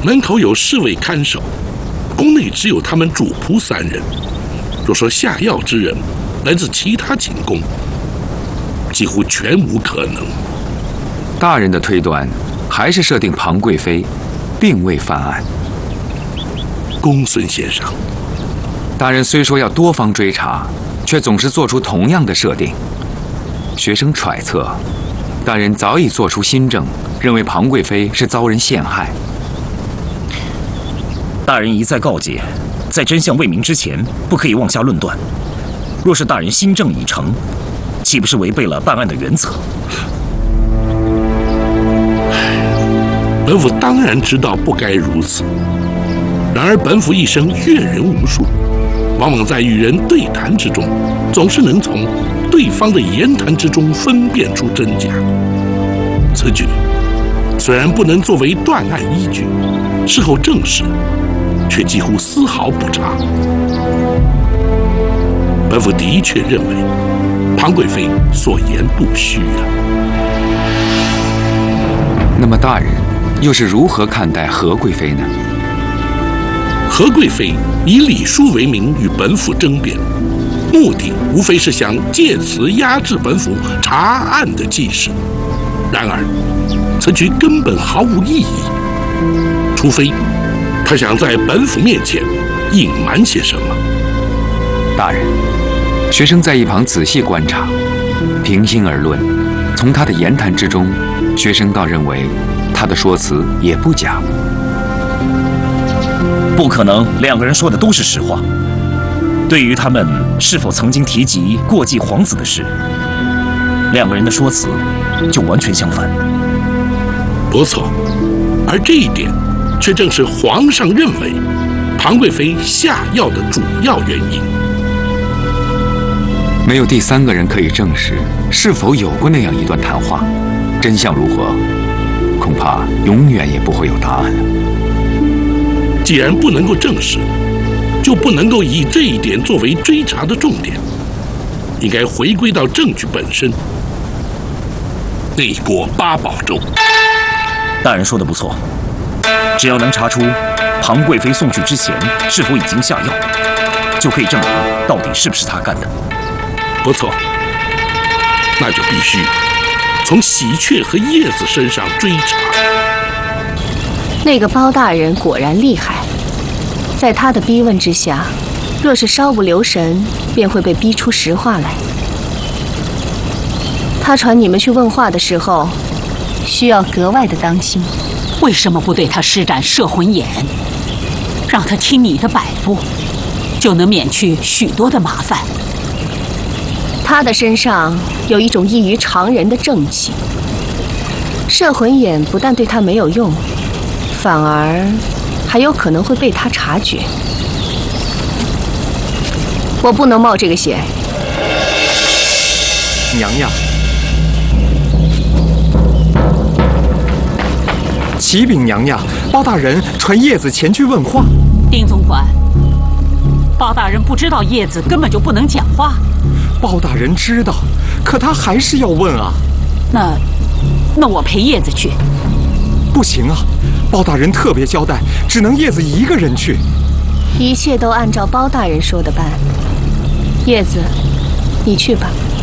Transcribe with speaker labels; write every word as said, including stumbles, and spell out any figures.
Speaker 1: 门口有侍卫看守，宫内只有他们主仆三人。若说下药之人来自其他寝宫，几乎全无可能。
Speaker 2: 大人的推断还是设定庞贵妃并未犯案。
Speaker 1: 公孙先生，
Speaker 2: 大人虽说要多方追查，却总是做出同样的设定。学生揣测，大人早已做出心证，认为庞贵妃是遭人陷害。
Speaker 3: 大人一再告诫，在真相未明之前，不可以妄下论断。若是大人心证已成，岂不是违背了办案的原则？
Speaker 1: 本府当然知道不该如此，然而本府一生阅人无数，往往在与人对谈之中，总是能从对方的言谈之中分辨出真假。此举虽然不能作为断案依据，事后证实，却几乎丝毫不差。本府的确认为庞贵妃所言不虚啊。
Speaker 2: 那么大人又是如何看待何贵妃呢？
Speaker 1: 何贵妃以礼书为名与本府争辩，目的无非是想借此压制本府查案的气势。然而，此举根本毫无意义，除非他想在本府面前隐瞒些什么。
Speaker 2: 大人，学生在一旁仔细观察，平心而论，从他的言谈之中，学生倒认为他的说辞也不假。
Speaker 3: 不可能两个人说的都是实话。对于他们是否曾经提及过继皇子的事，两个人的说辞就完全相反。
Speaker 1: 不错，而这一点却正是皇上认为庞贵妃下药的主要原因。
Speaker 2: 没有第三个人可以证实是否有过那样一段谈话，真相如何，恐怕永远也不会有答案了。
Speaker 1: 既然不能够证实，就不能够以这一点作为追查的重点，应该回归到证据本身。内国八宝粥。
Speaker 3: 大人说的不错，只要能查出庞贵妃送去之前是否已经下药，就可以证明到底是不是他干的。
Speaker 1: 不错，那就必须从喜鹊和叶子身上追查。
Speaker 4: 那个包大人果然厉害，在他的逼问之下，若是稍不留神，便会被逼出实话来。他传你们去问话的时候，需要格外的当心。
Speaker 5: 为什么不对他施展摄魂眼，让他听你的摆布，就能免去许多的麻烦？
Speaker 4: 他的身上有一种异于常人的正气，摄魂眼不但对他没有用，反而还有可能会被他察觉。我不能冒这个险。
Speaker 6: 娘娘，启禀娘娘，包大人传叶子前去问话。
Speaker 5: 丁总管，包大人不知道叶子根本就不能讲话。
Speaker 6: 包大人知道，可他还是要问啊。
Speaker 5: 那，那我陪叶子去。
Speaker 6: 不行啊，包大人特别交代，只能叶子一个人去。
Speaker 4: 一切都按照包大人说的办。叶子，你去吧。